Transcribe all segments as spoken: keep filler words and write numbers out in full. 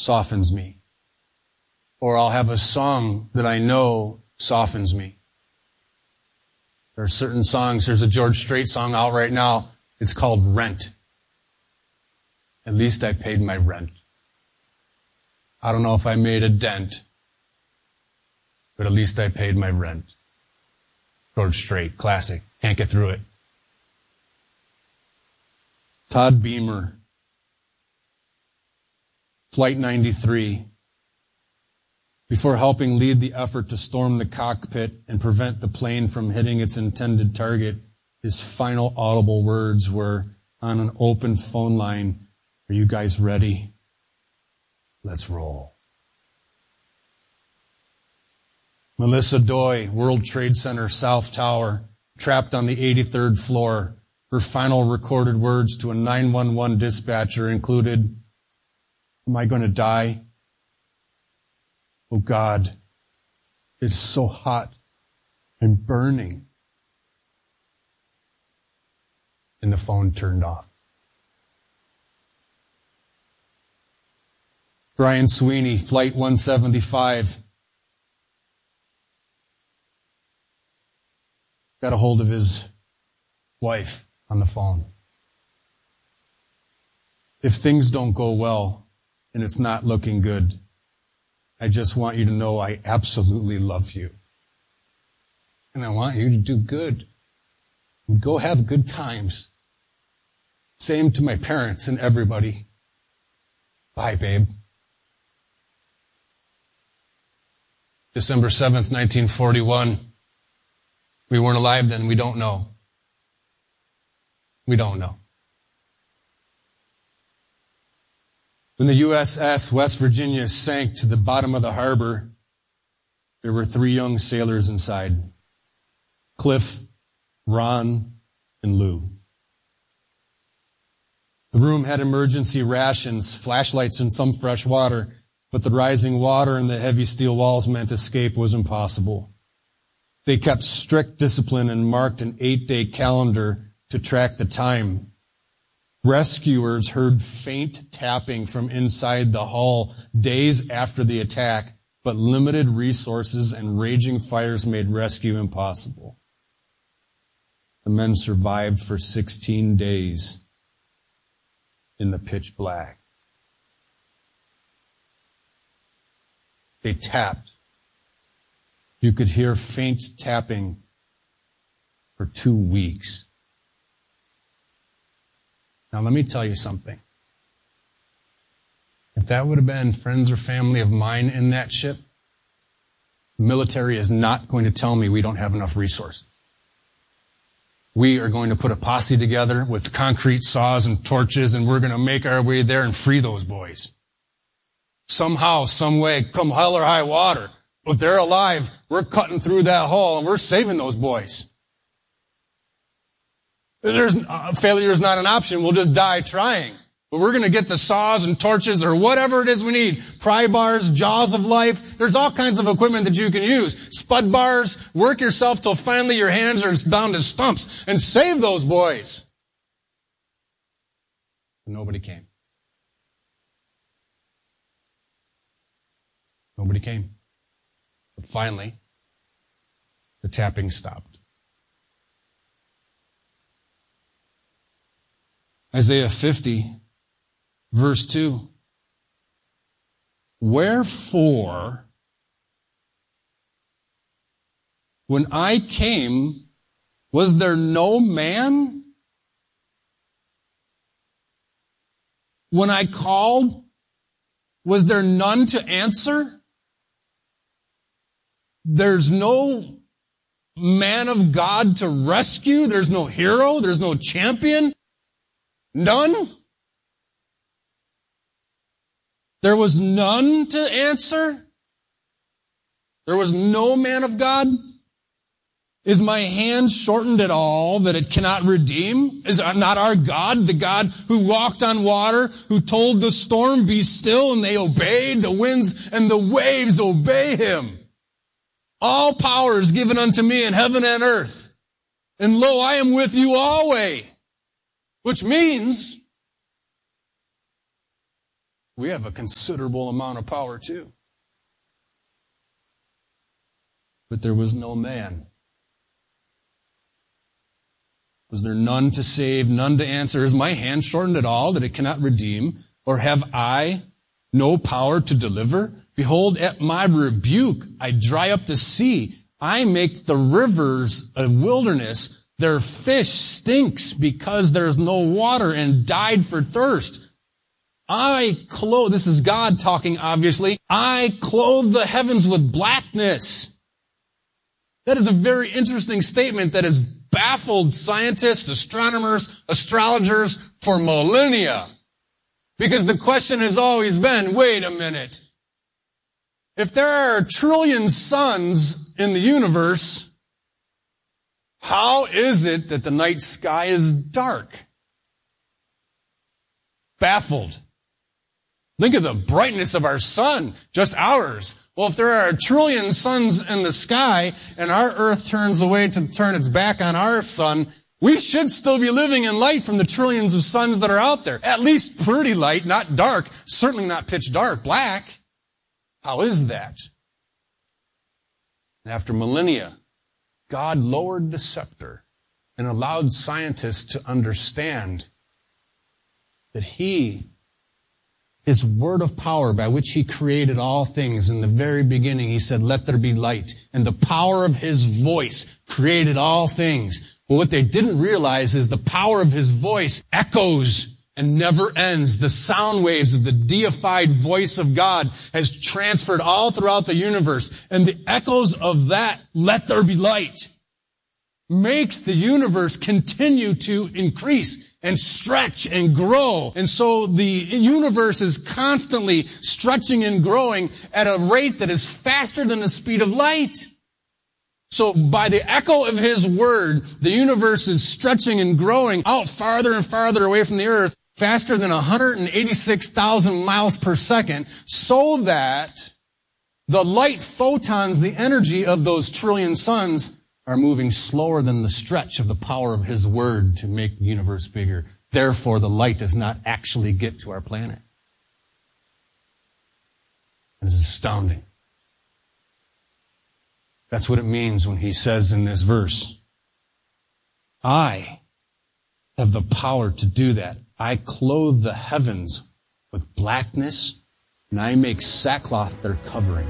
softens me. Or I'll have a song that I know softens me. There are certain songs. There's a George Strait song out right now. It's called Rent. At least I paid my rent. I don't know if I made a dent, but at least I paid my rent. George Strait, classic. Can't get through it. Todd Beamer, Flight ninety-three. Before helping lead the effort to storm the cockpit and prevent the plane from hitting its intended target, his final audible words were on an open phone line, "Are you guys ready? Let's roll." Melissa Doy, World Trade Center, South Tower, trapped on the eighty-third floor. Her final recorded words to a nine one one dispatcher included, "Am I going to die? Oh God, it's so hot. I'm burning." And the phone turned off. Brian Sweeney, Flight one seventy-five, got a hold of his wife on the phone. "If things don't go well and it's not looking good, I just want you to know I absolutely love you. And I want you to do good. And go have good times. Same to my parents and everybody. Bye, babe." December seventh, nineteen forty-one. We weren't alive then. We don't know. We don't know. When the U S S West Virginia sank to the bottom of the harbor, there were three young sailors inside. Cliff, Ron, and Lou. The room had emergency rations, flashlights, and some fresh water, but the rising water and the heavy steel walls meant escape was impossible. They kept strict discipline and marked an eight-day calendar to track the time. Rescuers heard faint tapping from inside the hull days after the attack, but limited resources and raging fires made rescue impossible. The men survived for sixteen days in the pitch black. They tapped. You could hear faint tapping for two weeks. Now let me tell you something. If that would have been friends or family of mine in that ship, the military is not going to tell me we don't have enough resources. We are going to put a posse together with concrete saws and torches, and we're going to make our way there and free those boys. Somehow, some way, come hell or high water, if they're alive, we're cutting through that hull and we're saving those boys. There's, uh, failure is not an option. We'll just die trying. But we're going to get the saws and torches or whatever it is we need. Pry bars, jaws of life. There's all kinds of equipment that you can use. Spud bars. Work yourself till finally your hands are down to stumps and save those boys. But nobody came. Nobody came. But finally, the tapping stopped. Isaiah fifty, verse two. Wherefore, when I came, was there no man? When I called, was there none to answer? There's no man of God to rescue. There's no hero. There's no champion. None? There was none to answer? There was no man of God? Is my hand shortened at all that it cannot redeem? Is not our God the God who walked on water, who told the storm, be still, and they obeyed? The winds and the waves obey him. All power is given unto me in heaven and earth. And lo, I am with you always. Which means We have a considerable amount of power too. But there was no man. Was there none to save, none to answer? Is my hand shortened at all that it cannot redeem? Or have I no power to deliver? Behold, at my rebuke I dry up the sea. I make the rivers a wilderness. Their fish stinks because there's no water and died for thirst. I clothe, this is God talking obviously, I clothe the heavens with blackness. That is a very interesting statement that has baffled scientists, astronomers, astrologers for millennia. Because the question has always been, wait a minute. If there are a trillion suns in the universe, how is it that the night sky is dark? Baffled. Think of the brightness of our sun, just ours. Well, if there are a trillion suns in the sky and our earth turns away to turn its back on our sun, we should still be living in light from the trillions of suns that are out there. At least pretty light, not dark, certainly not pitch dark, black. How is that? After millennia, God lowered the scepter and allowed scientists to understand that He, His word of power by which He created all things in the very beginning, He said, let there be light. And the power of His voice created all things. But what they didn't realize is the power of His voice echoes and never ends. The sound waves of the deified voice of God has transferred all throughout the universe. And the echoes of that, let there be light, makes the universe continue to increase and stretch and grow. And so the universe is constantly stretching and growing at a rate that is faster than the speed of light. So by the echo of His word, the universe is stretching and growing out farther and farther away from the earth, faster than one hundred eighty-six thousand miles per second, so that the light photons, the energy of those trillion suns, are moving slower than the stretch of the power of His word to make the universe bigger. Therefore, the light does not actually get to our planet. This is astounding. That's what it means when He says in this verse, I have the power to do that. I clothe the heavens with blackness, and I make sackcloth their covering.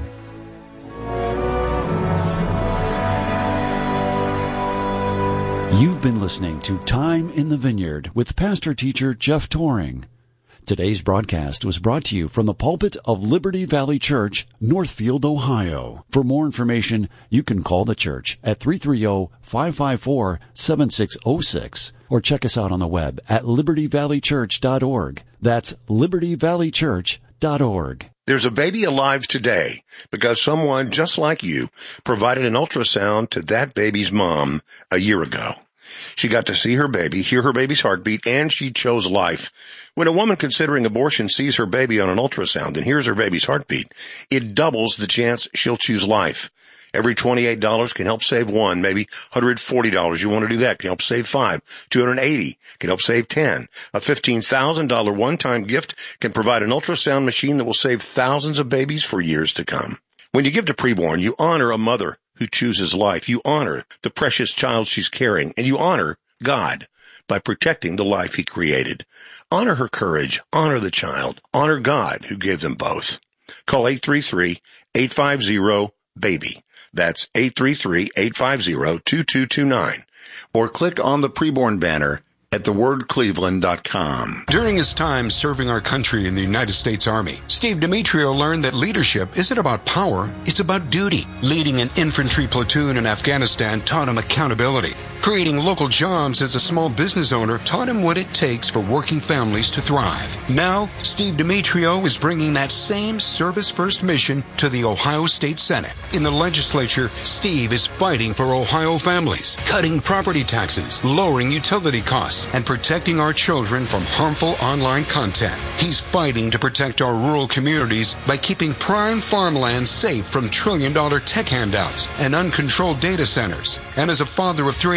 You've been listening to Time in the Vineyard with pastor-teacher Jeff Toring. Today's broadcast was brought to you from the pulpit of Liberty Valley Church, Northfield, Ohio. For more information, you can call the church at three three zero, five five four, seven six zero six or check us out on the web at liberty valley church dot org. That's liberty valley church dot org. There's a baby alive today because someone just like you provided an ultrasound to that baby's mom a year ago. She got to see her baby, hear her baby's heartbeat, and she chose life. When a woman considering abortion sees her baby on an ultrasound and hears her baby's heartbeat, it doubles the chance she'll choose life. Every twenty-eight dollars can help save one, maybe one hundred forty dollars. You want to do that, can help save five. two hundred eighty dollars can help save ten. A fifteen thousand dollars one-time gift can provide an ultrasound machine that will save thousands of babies for years to come. When you give to Preborn, you honor a mother who chooses life. You honor the precious child she's carrying, and you honor God by protecting the life He created. Honor her courage, honor the child, honor God who gave them both. Call eight three three, eight five zero, BABY. That's eight three three, eight five zero, two two two nine. Or click on the Preborn banner at the word cleveland dot com. During his time serving our country in the United States Army, Steve Demetrio learned that leadership isn't about power, it's about duty. Leading an infantry platoon in Afghanistan taught him accountability. Creating local jobs as a small business owner taught him what it takes for working families to thrive. Now, Steve Demetrio is bringing that same service-first mission to the Ohio State Senate. In the legislature, Steve is fighting for Ohio families, cutting property taxes, lowering utility costs, and protecting our children from harmful online content. He's fighting to protect our rural communities by keeping prime farmland safe from trillion-dollar tech handouts and uncontrolled data centers. And as a father of three,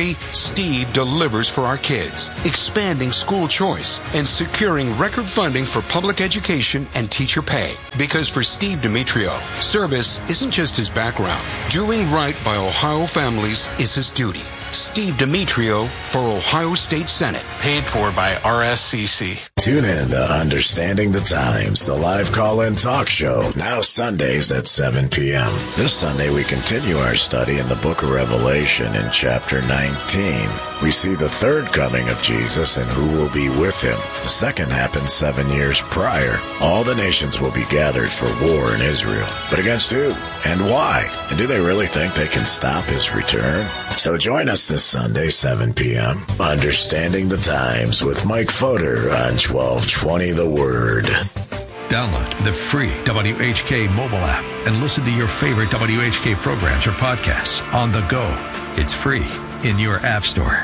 see, Steve delivers for our kids, expanding school choice and securing record funding for public education and teacher pay. Because for Steve Demetrio, service isn't just his background. Doing right by Ohio families is his duty. Steve Demetrio for Ohio State Senate. Paid for by R S C C. Tune in to Understanding the Times, the live call-in talk show, now Sundays at seven p.m. This Sunday, we continue our study in the book of Revelation in chapter nineteen. We see the third coming of Jesus and who will be with him. The second happened seven years prior. All the nations will be gathered for war in Israel. But against who? And why? And do they really think they can stop his return? So join us this Sunday, seven p.m. Understanding the Times with Mike Fodor on twelve twenty The Word. Download the free W H K mobile app and listen to your favorite W H K programs or podcasts on the go. It's free in your app store.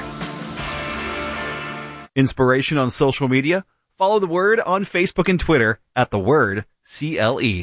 Inspiration on social media? Follow The Word on Facebook and Twitter at The Word C L E.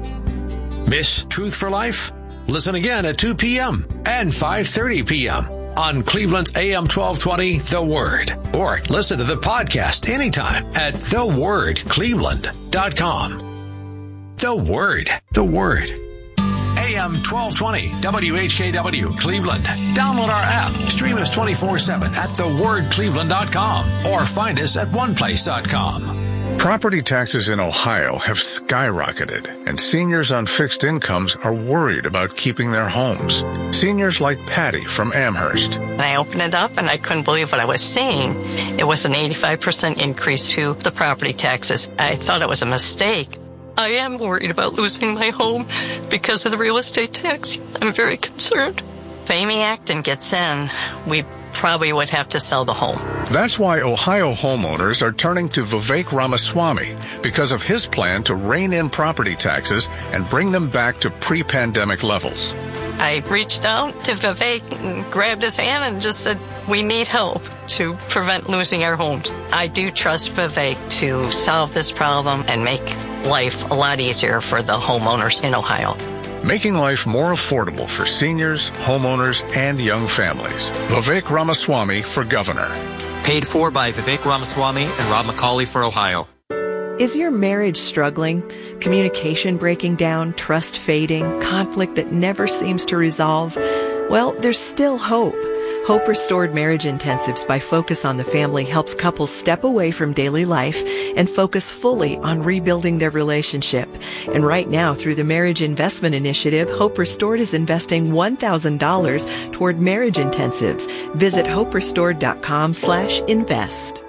Miss Truth for Life? Listen again at two p.m. and five thirty p.m. on Cleveland's A M twelve twenty, The Word. Or listen to the podcast anytime at the word cleveland dot com. The Word. The Word. A M twelve twenty W H K W Cleveland. Download our app. Stream us twenty-four seven at the word cleveland dot com or find us at one place dot com. Property taxes in Ohio have skyrocketed, and seniors on fixed incomes are worried about keeping their homes. Seniors like Patty from Amherst. I opened it up and I couldn't believe what I was seeing. It was an eighty-five percent increase to the property taxes. I thought it was a mistake. I am worried about losing my home because of the real estate tax. I'm very concerned. If Amy Acton gets in, we probably would have to sell the home. That's why Ohio homeowners are turning to Vivek Ramaswamy because of his plan to rein in property taxes and bring them back to pre-pandemic levels. I reached out to Vivek and grabbed his hand and just said, we need help to prevent losing our homes. I do trust Vivek to solve this problem and make life a lot easier for the homeowners in Ohio. Making life more affordable for seniors, homeowners, and young families. Vivek Ramaswamy for governor. Paid for by Vivek Ramaswamy and Rob McCauley for Ohio. Is your marriage struggling? Communication breaking down, trust fading, conflict that never seems to resolve? Well, there's still hope. Hope Restored Marriage Intensives by Focus on the Family helps couples step away from daily life and focus fully on rebuilding their relationship. And right now, through the Marriage Investment Initiative, Hope Restored is investing one thousand dollars toward marriage intensives. Visit hope restored dot com slash invest.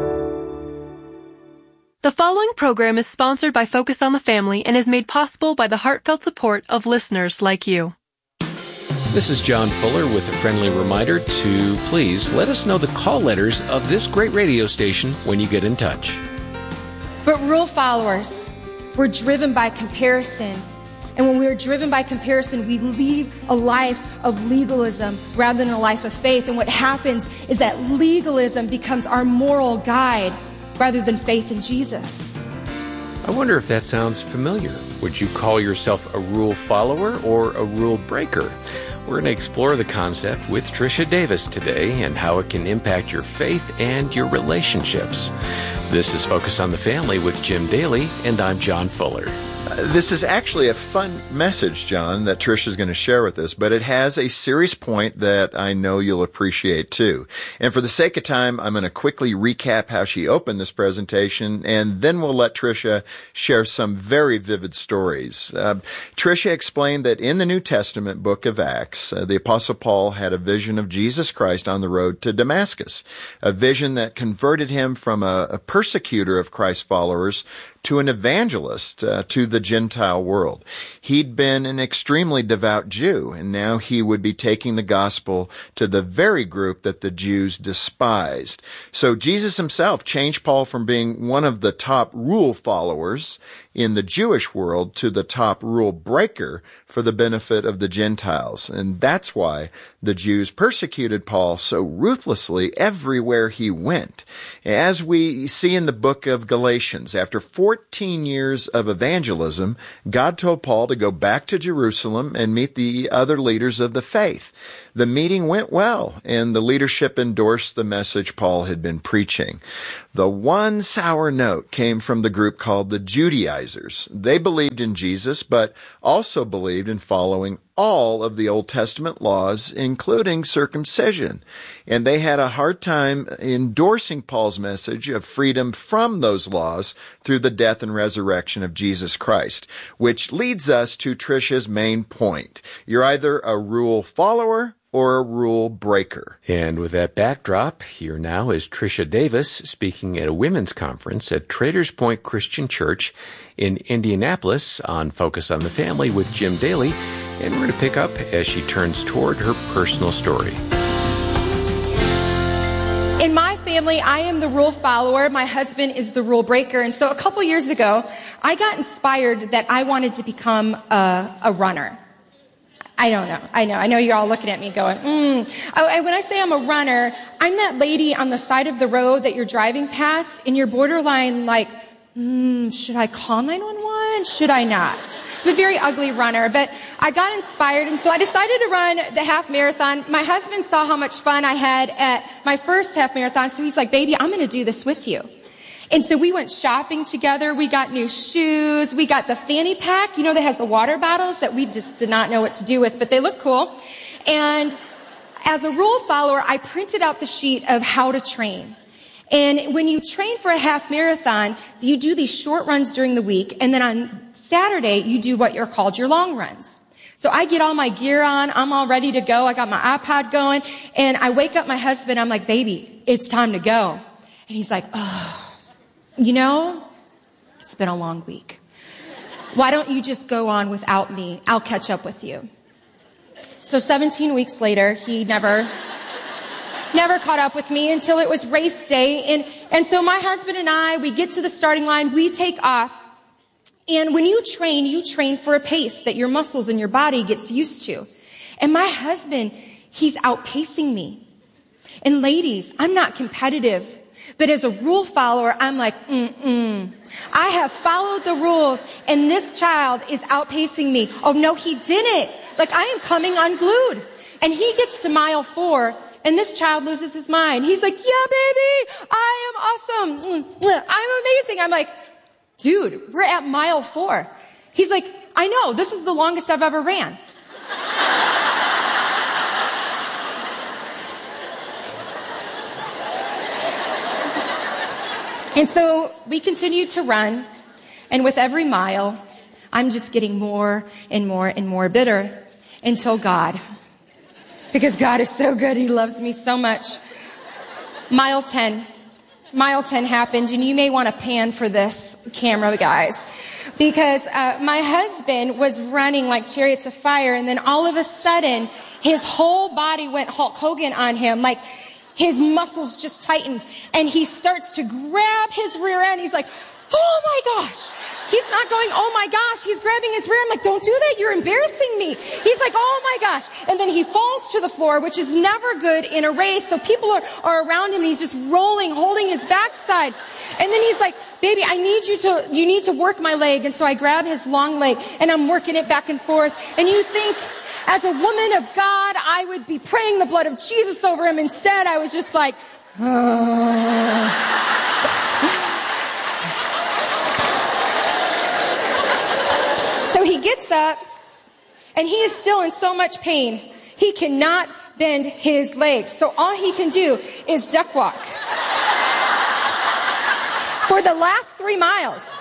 The following program is sponsored by Focus on the Family and is made possible by the heartfelt support of listeners like you. This is John Fuller with a friendly reminder to please let us know the call letters of this great radio station when you get in touch. But rule followers, we're driven by comparison. And when we're driven by comparison, we lead a life of legalism rather than a life of faith. And what happens is that legalism becomes our moral guide rather than faith in Jesus. I wonder if that sounds familiar. Would you call yourself a rule follower or a rule breaker? We're going to explore the concept with Tricia Davis today and how it can impact your faith and your relationships. This is Focus on the Family with Jim Daly, and I'm John Fuller. Uh, this is actually a fun message, John, that Trish is going to share with us, but it has a serious point that I know you'll appreciate too. And for the sake of time, I'm going to quickly recap how she opened this presentation, and then we'll let Tricia share some very vivid stories. Uh, Tricia explained that in the New Testament book of Acts, uh, the Apostle Paul had a vision of Jesus Christ on the road to Damascus, a vision that converted him from a, a persecutor of Christ's followers to an evangelist uh, to the Gentile world. He'd been an extremely devout Jew, and now he would be taking the gospel to the very group that the Jews despised. So Jesus himself changed Paul from being one of the top rule followers in the Jewish world to the top rule breaker for the benefit of the Gentiles. And that's why the Jews persecuted Paul so ruthlessly everywhere he went. As we see in the book of Galatians, after four fourteen years of evangelism, God told Paul to go back to Jerusalem and meet the other leaders of the faith. The meeting went well, and the leadership endorsed the message Paul had been preaching. The one sour note came from the group called the Judaizers. They believed in Jesus, but also believed in following all of the Old Testament laws, including circumcision. And they had a hard time endorsing Paul's message of freedom from those laws through the death and resurrection of Jesus Christ, which leads us to Trisha's main point. You're either a rule follower or a rule breaker. And with that backdrop, here now is Trisha Davis speaking at a women's conference at Traders Point Christian Church in Indianapolis on Focus on the Family with Jim Daly. And we're going to pick up as she turns toward her personal story. In my family, I am the rule follower. My husband is the rule breaker. And so a couple years ago, I got inspired that I wanted to become a, a runner. I don't know. I know. I know you're all looking at me going, mm. I, I, when I say I'm a runner, I'm that lady on the side of the road that you're driving past and you're borderline like, mm, should I call nine one one? Should I not? I'm a very ugly runner, but I got inspired, and so I decided to run the half marathon. My husband saw how much fun I had at my first half marathon, so he's like, baby, I'm going to do this with you. And so we went shopping together. We got new shoes. We got the fanny pack, you know, that has the water bottles that we just did not know what to do with, but they look cool. And as a rule follower, I printed out the sheet of how to train. And when you train for a half marathon, you do these short runs during the week, and then on Saturday, you do what are called your long runs. So I get all my gear on. I'm all ready to go. I got my iPod going, and I wake up my husband. I'm like, baby, it's time to go. And he's like, oh. You know, it's been a long week. Why don't you just go on without me? I'll catch up with you. So seventeen weeks later, he never, never caught up with me until it was race day. And, and so my husband and I, we get to the starting line, we take off. And when you train, you train for a pace that your muscles and your body gets used to. And my husband, he's outpacing me. And ladies, I'm not competitive. But as a rule follower, I'm like, mm-mm. I have followed the rules, and this child is outpacing me. Oh, no, he didn't. Like, I am coming unglued. And he gets to mile four, and this child loses his mind. He's like, yeah, baby, I am awesome. I'm amazing. I'm like, dude, we're at mile four. He's like, I know, this is the longest I've ever ran. And so we continued to run, and with every mile, I'm just getting more and more and more bitter until God. Because God is so good. He loves me so much. Mile ten. Mile ten happened, and you may want to pan for this camera, guys. Because uh, my husband was running like chariots of fire, and then all of a sudden, his whole body went Hulk Hogan on him. Like, his muscles just tightened, and he starts to grab his rear end. He's like, oh my gosh. He's not going, oh my gosh. He's grabbing his rear end. I'm like, don't do that. You're embarrassing me. He's like, oh my gosh. And then he falls to the floor, which is never good in a race. So people are, are around him, and he's just rolling, holding his backside. And then he's like, baby, I need you to, you need to work my leg. And so I grab his long leg, and I'm working it back and forth. And you think, as a woman of God, I would be praying the blood of Jesus over him. Instead, I was just like, oh. So he gets up, and he is still in so much pain. He cannot bend his legs. So all he can do is duck walk for the last three miles.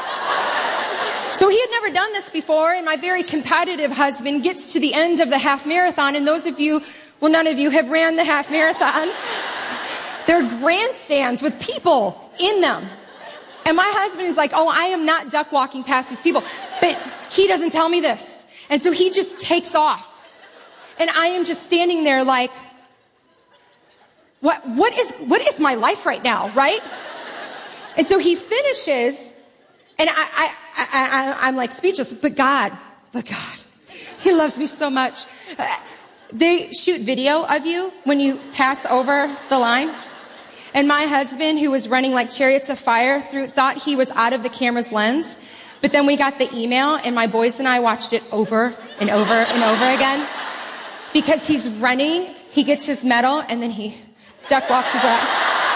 So he had never done this before, and my very competitive husband gets to the end of the half marathon, and those of you, well, none of you have ran the half marathon. There are grandstands with people in them. And my husband is like, oh, I am not duck walking past these people. But he doesn't tell me this. And so he just takes off. And I am just standing there like, what, what is, what is my life right now, right? And so he finishes, and I, I, I, I, I'm like speechless, but God, but God, he loves me so much. Uh, they shoot video of you when you pass over the line. And my husband, who was running like chariots of fire, through, thought he was out of the camera's lens. But then we got the email, and my boys and I watched it over and over and over again. Because he's running, he gets his medal, and then he duck walks his way.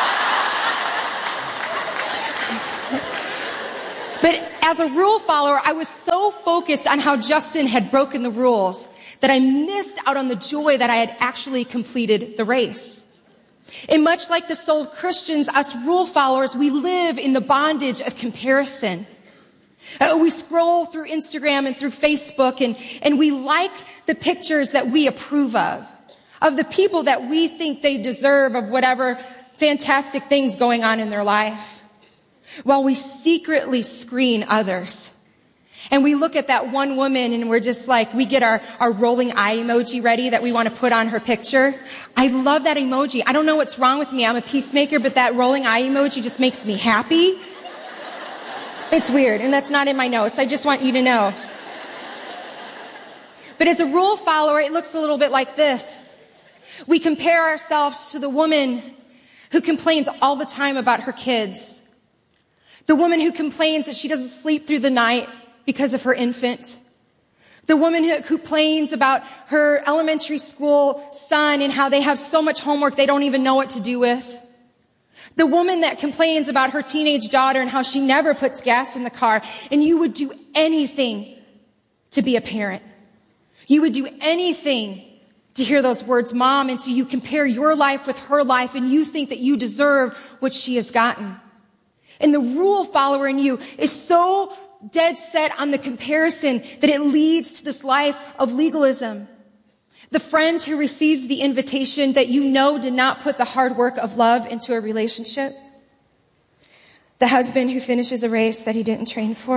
But as a rule follower, I was so focused on how Justin had broken the rules that I missed out on the joy that I had actually completed the race. And much like the soul Christians, us rule followers, we live in the bondage of comparison. Uh, we scroll through Instagram and through Facebook, and, and we like the pictures that we approve of, of the people that we think they deserve, of whatever fantastic things going on in their life, while we secretly screen others. And we look at that one woman and we're just like, we get our, our rolling eye emoji ready that we want to put on her picture. I love that emoji. I don't know what's wrong with me. I'm a peacemaker, but that rolling eye emoji just makes me happy. It's weird, and that's not in my notes. I just want you to know. But as a rule follower, it looks a little bit like this. We compare ourselves to the woman who complains all the time about her kids. The woman who complains that she doesn't sleep through the night because of her infant. The woman who complains about her elementary school son and how they have so much homework they don't even know what to do with. The woman that complains about her teenage daughter and how she never puts gas in the car. And you would do anything to be a parent. You would do anything to hear those words, Mom. And so you compare your life with her life, and you think that you deserve what she has gotten. And the rule follower in you is so dead set on the comparison that it leads to this life of legalism. The friend who receives the invitation that you know did not put the hard work of love into a relationship. The husband who finishes a race that he didn't train for.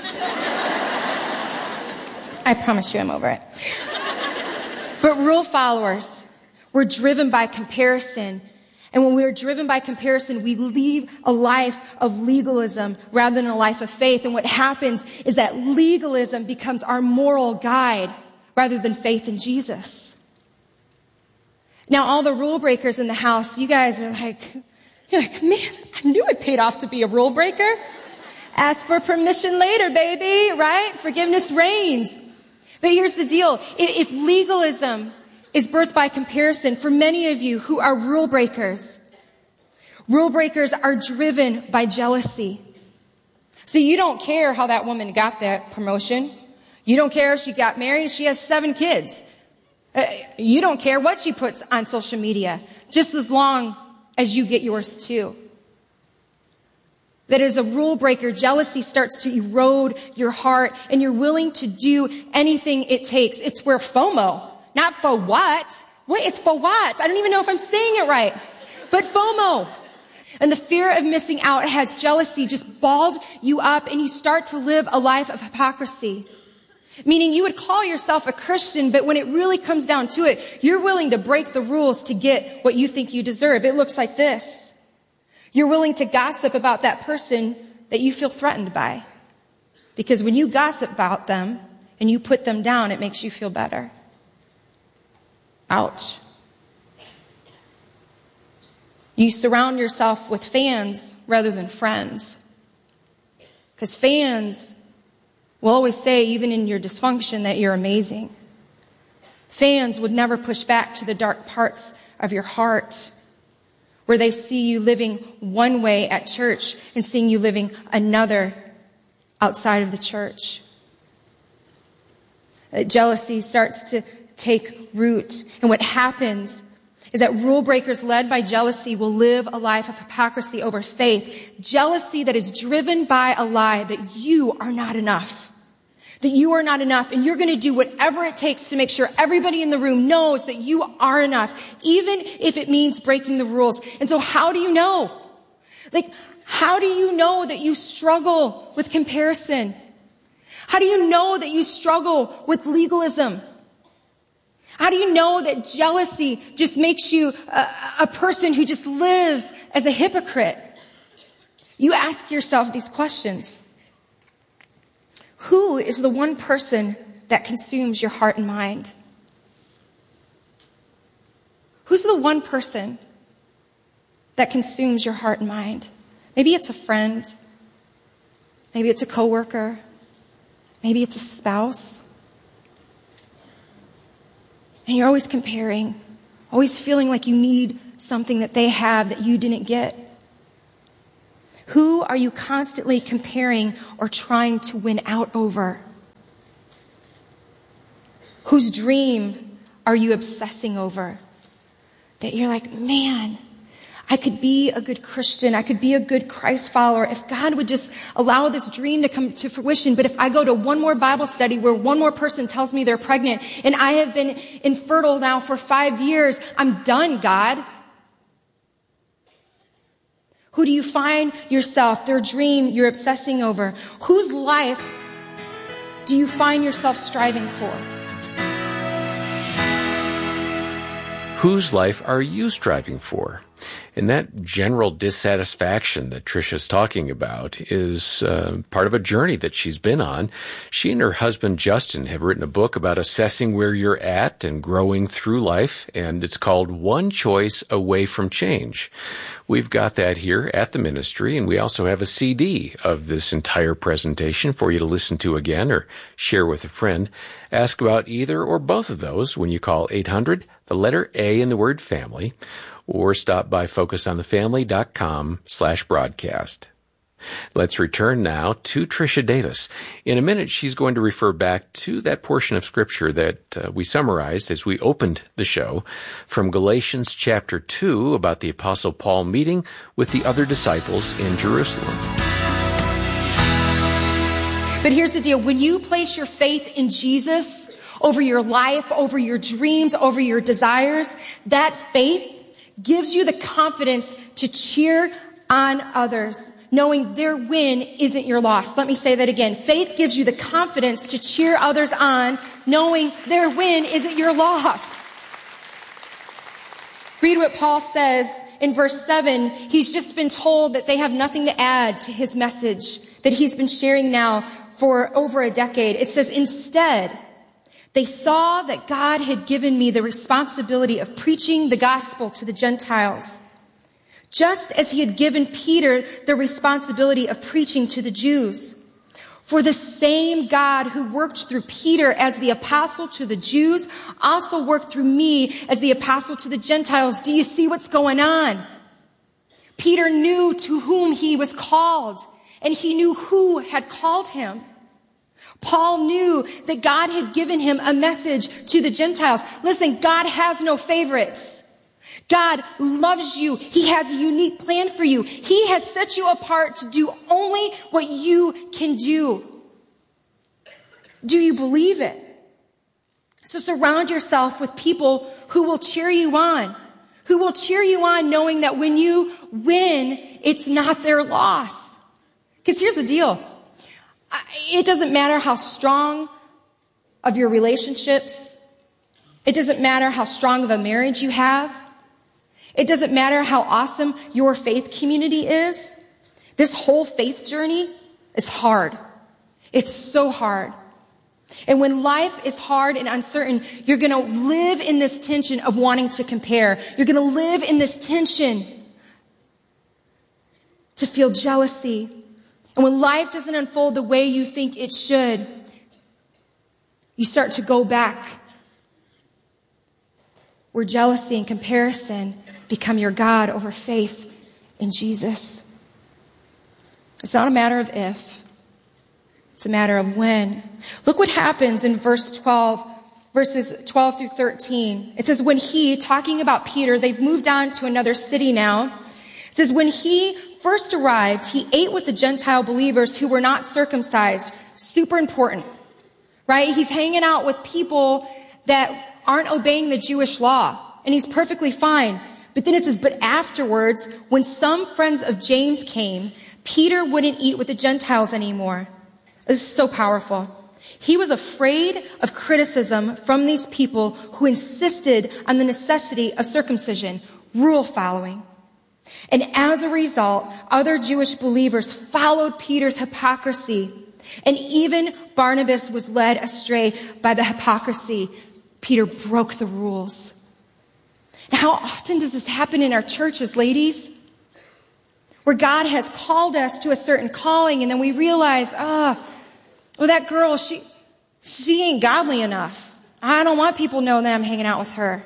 I promise you I'm over it. But rule followers, we're driven by comparison. And when we are driven by comparison, we lead a life of legalism rather than a life of faith. And what happens is that legalism becomes our moral guide rather than faith in Jesus. Now, all the rule breakers in the house, you guys are like, you're like, man, I knew it paid off to be a rule breaker. Ask for permission later, baby, right? Forgiveness reigns. But here's the deal. If legalism is birthed by comparison, for many of you who are rule breakers, rule breakers are driven by jealousy. So you don't care how that woman got that promotion. You don't care if she got married. She has seven kids. Uh, you don't care what she puts on social media, just as long as you get yours too. That as a rule breaker, jealousy starts to erode your heart, and you're willing to do anything it takes. It's where FOMO, not for what? Wait, it's for what? I don't even know if I'm saying it right. But FOMO. And the fear of missing out has jealousy just balled you up, and you start to live a life of hypocrisy. Meaning you would call yourself a Christian, but when it really comes down to it, you're willing to break the rules to get what you think you deserve. It looks like this. You're willing to gossip about that person that you feel threatened by. Because when you gossip about them and you put them down, it makes you feel better. Ouch. You surround yourself with fans rather than friends. Because fans will always say, even in your dysfunction, that you're amazing. Fans would never push back to the dark parts of your heart, where they see you living one way at church and seeing you living another outside of the church. Uh, jealousy starts to take root. And what happens is that rule breakers led by jealousy will live a life of hypocrisy over faith. Jealousy that is driven by a lie that you are not enough. That you are not enough, and you're going to do whatever it takes to make sure everybody in the room knows that you are enough, even if it means breaking the rules. And so how do you know? Like, how do you know that you struggle with comparison? How do you know that you struggle with legalism? How do you know that jealousy just makes you a, a person who just lives as a hypocrite? You ask yourself these questions. Who is the one person that consumes your heart and mind? Who's the one person that consumes your heart and mind. Maybe it's a friend. Maybe it's a coworker. Maybe it's a spouse. And you're always comparing, always feeling like you need something that they have that you didn't get. Who are you constantly comparing or trying to win out over? Whose dream are you obsessing over? That you're like, man, I could be a good Christian. I could be a good Christ follower if God would just allow this dream to come to fruition. But if I go to one more Bible study where one more person tells me they're pregnant and I have been infertile now for five years, I'm done, God. Who do you find yourself, their dream you're obsessing over? Whose life do you find yourself striving for? Whose life are you striving for? And that general dissatisfaction that Trisha's talking about is uh, part of a journey that she's been on. She and her husband, Justin, have written a book about assessing where you're at and growing through life, and it's called One Choice Away from Change. We've got that here at the ministry, and we also have a C D of this entire presentation for you to listen to again or share with a friend. Ask about either or both of those when you call eight hundred, the letter A in the word family, or stop by focusonthefamily.com slash broadcast. Let's return now to Trisha Davis. In a minute, she's going to refer back to that portion of Scripture that uh, we summarized as we opened the show from Galatians chapter two about the Apostle Paul meeting with the other disciples in Jerusalem. But here's the deal. When you place your faith in Jesus over your life, over your dreams, over your desires, that faith gives you the confidence to cheer on others, knowing their win isn't your loss. Let me say that again. Faith gives you the confidence to cheer others on, knowing their win isn't your loss. Read what Paul says in verse seven. He's just been told that they have nothing to add to his message that he's been sharing now for over a decade. It says, instead, they saw that God had given me the responsibility of preaching the gospel to the Gentiles, just as he had given Peter the responsibility of preaching to the Jews. For the same God who worked through Peter as the apostle to the Jews also worked through me as the apostle to the Gentiles. Do you see what's going on? Peter knew to whom he was called, and he knew who had called him. Paul knew that God had given him a message to the Gentiles. Listen, God has no favorites. God loves you. He has a unique plan for you. He has set you apart to do only what you can do. Do you believe it? So surround yourself with people who will cheer you on, who will cheer you on knowing that when you win, it's not their loss. Because here's the deal. It doesn't matter how strong of your relationships. It doesn't matter how strong of a marriage you have. It doesn't matter how awesome your faith community is. This whole faith journey is hard. It's so hard. And when life is hard and uncertain, you're going to live in this tension of wanting to compare. You're going to live in this tension to feel jealousy. And when life doesn't unfold the way you think it should, you start to go back where jealousy and comparison become your God over faith in Jesus. It's not a matter of if. It's a matter of when. Look what happens in verse twelve, verses twelve through thirteen. It says, when he, talking about Peter, they've moved on to another city now. It says, when he first arrived, he ate with the Gentile believers who were not circumcised. Super important, right? He's hanging out with people that aren't obeying the Jewish law, and he's perfectly fine. But then it says, but afterwards, when some friends of James came, Peter wouldn't eat with the Gentiles anymore. This is so powerful. He was afraid of criticism from these people who insisted on the necessity of circumcision, rule following. And as a result, other Jewish believers followed Peter's hypocrisy. And even Barnabas was led astray by the hypocrisy. Peter broke the rules. Now, how often does this happen in our churches, ladies? where God has called us to a certain calling, and then we realize, ah, oh, well, that girl, she, she ain't godly enough. I don't want people to know that I'm hanging out with her.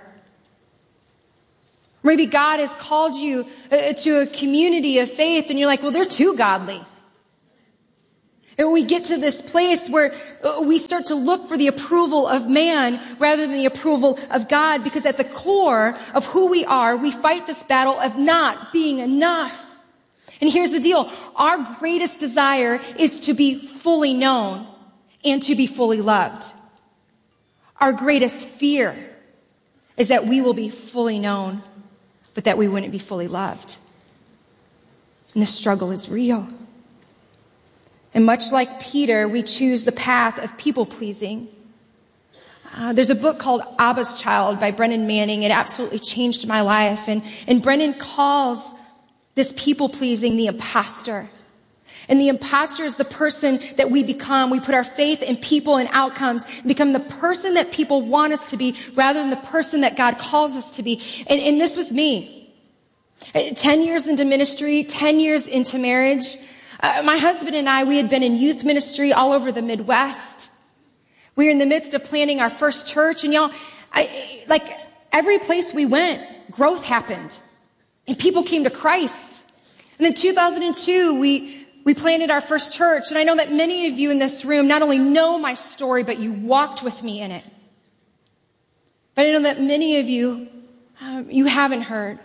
Maybe God has called you to a community of faith, and you're like, well, they're too godly. And we get to this place where we start to look for the approval of man rather than the approval of God, because at the core of who we are, we fight this battle of not being enough. And here's the deal. Our greatest desire is to be fully known and to be fully loved. Our greatest fear is that we will be fully known, but that we wouldn't be fully loved. And the struggle is real. And much like Peter, we choose the path of people-pleasing. Uh, there's a book called Abba's Child by Brennan Manning. It absolutely changed my life. And, and Brennan calls this people-pleasing the imposter. And the imposter is the person that we become. We put our faith in people and outcomes and become the person that people want us to be rather than the person that God calls us to be. And, and this was me. Ten years into ministry, ten years into marriage. Uh, my husband and I, we had been in youth ministry all over the Midwest. We were in the midst of planning our first church, and y'all, I, like every place we went, growth happened, and people came to Christ. And in two thousand two, we we planted our first church, and I know that many of you in this room not only know my story, but you walked with me in it. But I know that many of you, um, you haven't heard.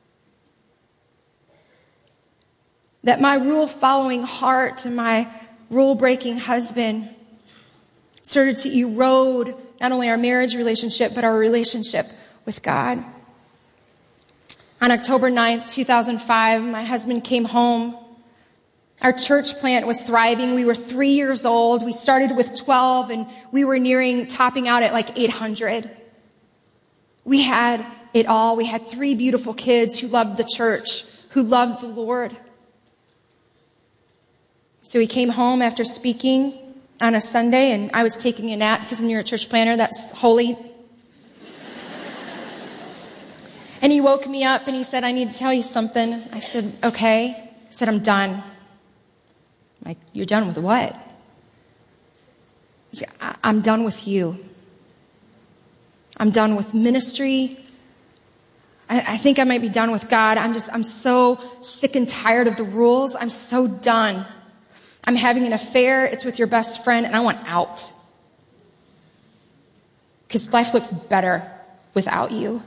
That my rule-following heart and my rule-breaking husband started to erode not only our marriage relationship, but our relationship with God. On October ninth, two thousand five, my husband came home. Our church plant was thriving. We were three years old. We started with twelve, and we were nearing topping out at like eight hundred. We had it all. We had three beautiful kids who loved the church, who loved the Lord. So he came home after speaking on a Sunday, and I was taking a nap because when you're a church planner, that's holy. And he woke me up and he said, I need to tell you something. I said, okay. He said, I'm done. I'm like, you're done with what? He said, I'm done with you. I'm done with ministry. I, I think I might be done with God. I'm just, I'm so sick and tired of the rules. I'm so done. I'm having an affair. It's with your best friend, and I want out. Because life looks better without you.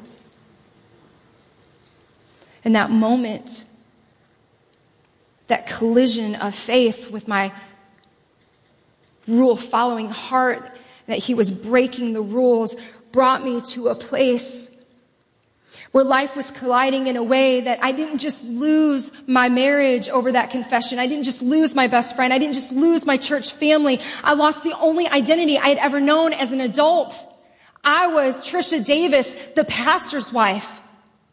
In that moment, that collision of faith with my rule-following heart, that he was breaking the rules, brought me to a place where life was colliding in a way that I didn't just lose my marriage over that confession. I didn't just lose my best friend. I didn't just lose my church family. I lost the only identity I had ever known as an adult. I was Trisha Davis, the pastor's wife.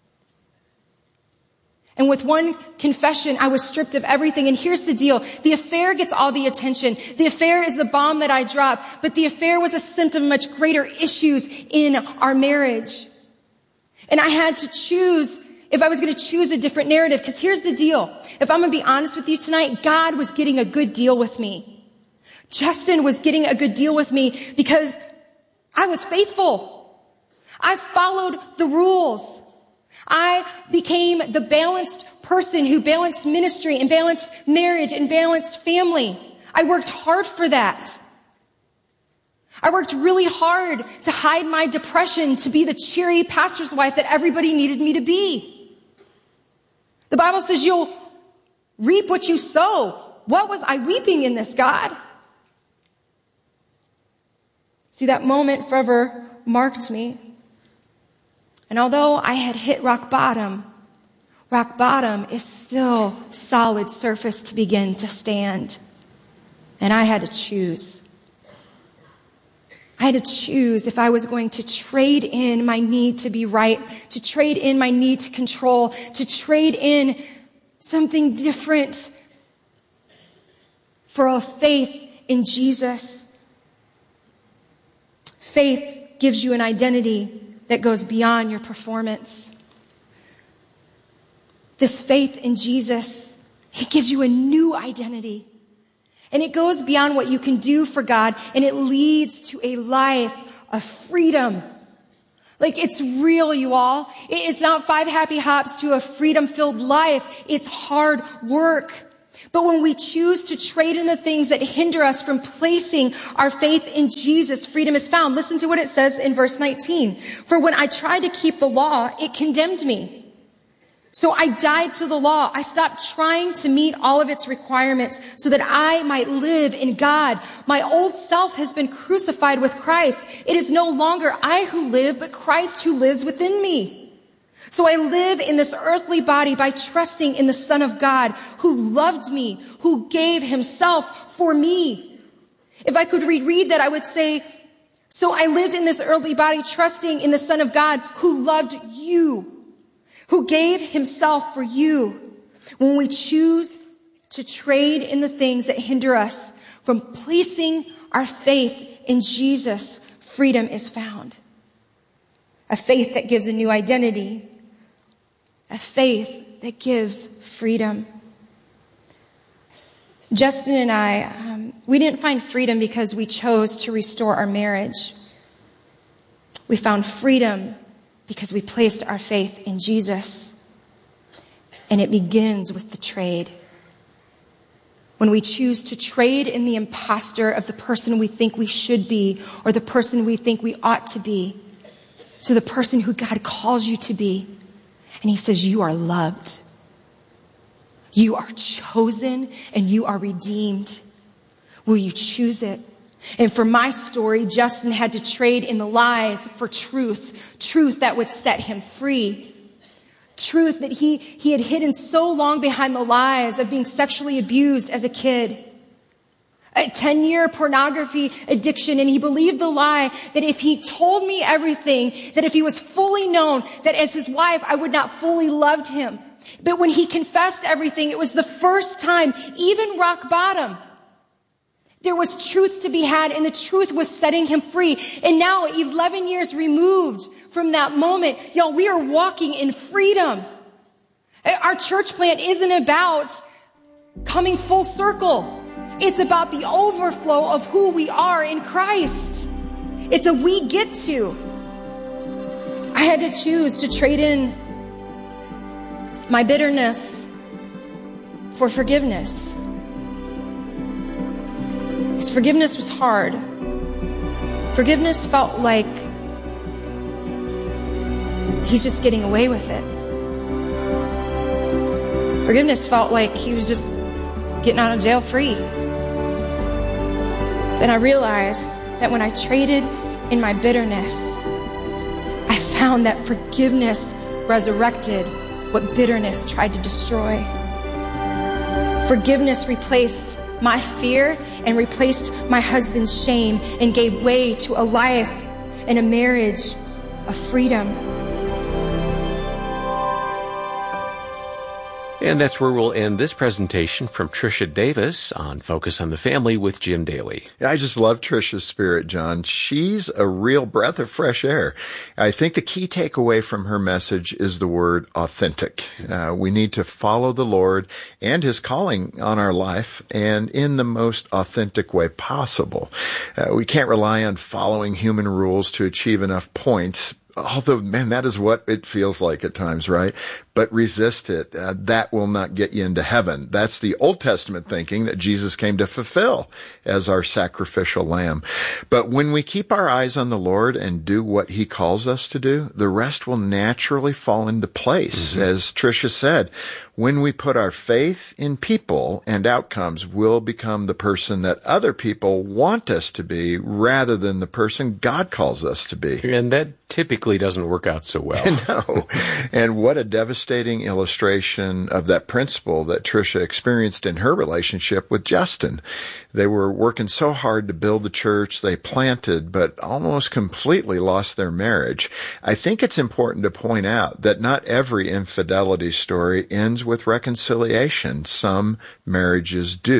And with one confession, I was stripped of everything. And here's the deal. The affair gets all the attention. The affair is the bomb that I dropped. But the affair was a symptom of much greater issues in our marriage. And I had to choose if I was going to choose a different narrative. Because here's the deal. If I'm going to be honest with you tonight, God was getting a good deal with me. Justin was getting a good deal with me because I was faithful. I followed the rules. I became the balanced person who balanced ministry and balanced marriage and balanced family. I worked hard for that. I worked really hard to hide my depression, to be the cheery pastor's wife that everybody needed me to be. The Bible says you'll reap what you sow. What was I weeping in this, God? See, that moment forever marked me. And although I had hit rock bottom, rock bottom is still solid surface to begin to stand. And I had to choose. I had to choose if I was going to trade in my need to be right, to trade in my need to control, to trade in something different for a faith in Jesus. Faith gives you an identity that goes beyond your performance. This faith in Jesus He gives you a new identity. And it goes beyond what you can do for God, and it leads to a life of freedom. Like, it's real, you all. It's not five happy hops to a freedom-filled life. It's hard work. But when we choose to trade in the things that hinder us from placing our faith in Jesus, freedom is found. Listen to what it says in verse nineteen. For when I tried to keep the law, it condemned me. So I died to the law. I stopped trying to meet all of its requirements so that I might live in God. My old self has been crucified with Christ. It is no longer I who live, but Christ who lives within me. So I live in this earthly body by trusting in the Son of God who loved me, who gave himself for me. If I could reread that, I would say, so I lived in this earthly body trusting in the Son of God who loved you, who gave himself for you. When we choose to trade in the things that hinder us from placing our faith in Jesus, freedom is found. A faith that gives a new identity. A faith that gives freedom. Justin and I, um, we didn't find freedom because we chose to restore our marriage. We found freedom because we placed our faith in Jesus. And it begins with the trade. When we choose to trade in the imposter of the person we think we should be or the person we think we ought to be to the person who God calls you to be. And he says, you are loved. You are chosen and you are redeemed. Will you choose it? And for my story, Justin had to trade in the lies for truth. Truth that would set him free. Truth that he, he had hidden so long behind the lies of being sexually abused as a kid. A ten-year pornography addiction, and he believed the lie that if he told me everything, that if he was fully known, that as his wife, I would not fully love him. But when he confessed everything, it was the first time, even rock bottom, there was truth to be had, and the truth was setting him free. And now, eleven years removed from that moment, y'all, we are walking in freedom. Our church plant isn't about coming full circle. It's about the overflow of who we are in Christ. It's a we get to. I had to choose to trade in my bitterness for forgiveness. Because forgiveness was hard. Forgiveness felt like he's just getting away with it. Forgiveness felt like he was just getting out of jail free. Then I realized that when I traded in my bitterness, I found that forgiveness resurrected what bitterness tried to destroy. Forgiveness replaced my fear and replaced my husband's shame and gave way to a life and a marriage of freedom. And that's where we'll end this presentation from Tricia Davis on Focus on the Family with Jim Daly. I just love Tricia's spirit, John. She's a real breath of fresh air. I think the key takeaway from her message is the word authentic. Uh, we need to follow the Lord and his calling on our life, and in the most authentic way possible. Uh, we can't rely on following human rules to achieve enough points. Although, man, that is what it feels like at times, right? But resist it. Uh, that will not get you into heaven. That's the Old Testament thinking that Jesus came to fulfill as our sacrificial lamb. But when we keep our eyes on the Lord and do what he calls us to do, the rest will naturally fall into place. Mm-hmm. As Tricia said, when we put our faith in people and outcomes, we'll become the person that other people want us to be rather than the person God calls us to be. And that typically doesn't work out so well. No. And what a devastating illustration of that principle that Tricia experienced in her relationship with Justin. They were working so hard to build the church they planted, but almost completely lost their marriage. I think it's important to point out that not every infidelity story ends with reconciliation. Some marriages do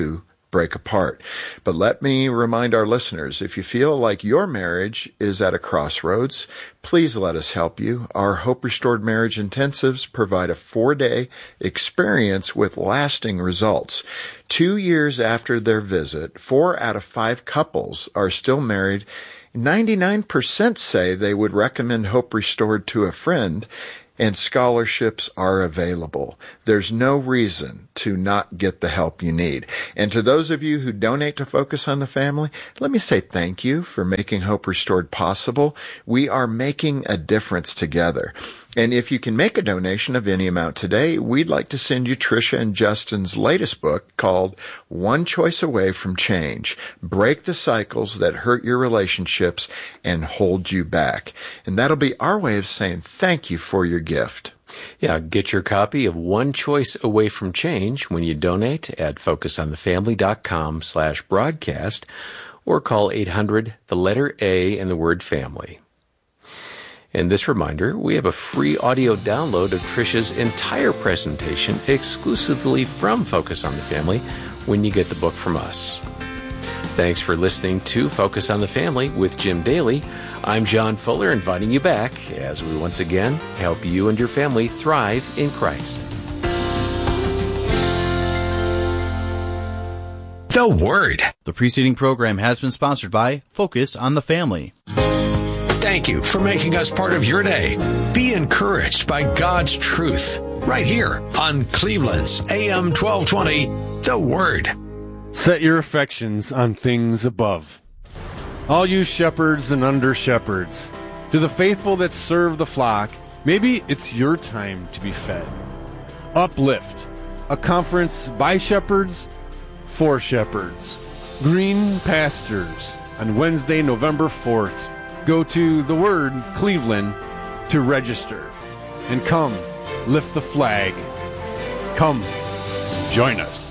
break apart. But let me remind our listeners, if you feel like your marriage is at a crossroads, please let us help you. Our Hope Restored Marriage Intensives provide a four-day experience with lasting results. Two years after their visit, four out of five couples are still married. ninety-nine percent say they would recommend Hope Restored to a friend, and scholarships are available. There's no reason to not get the help you need. And to those of you who donate to Focus on the Family, let me say thank you for making Hope Restored possible. We are making a difference together. And if you can make a donation of any amount today, we'd like to send you Tricia and Justin's latest book called One Choice Away from Change. Break the cycles that hurt your relationships and hold you back. And that'll be our way of saying thank you for your gift. Yeah, get your copy of One Choice Away from Change when you donate at focusonthefamily.com slash broadcast or call eight hundred, the letter A, and the word family. And this reminder, we have a free audio download of Tricia's entire presentation exclusively from Focus on the Family when you get the book from us. Thanks for listening to Focus on the Family with Jim Daly. I'm John Fuller, inviting you back as we once again help you and your family thrive in Christ. The Word. The preceding program has been sponsored by Focus on the Family. Thank you for making us part of your day. Be encouraged by God's truth right here on Cleveland's A M twelve twenty, The Word. Set your affections on things above. All you shepherds and under-shepherds, to the faithful that serve the flock, maybe it's your time to be fed. Uplift, a conference by shepherds, for shepherds. Green Pastures, on Wednesday, November fourth. Go to The Word Cleveland to register. And come, lift the flag. Come, join us.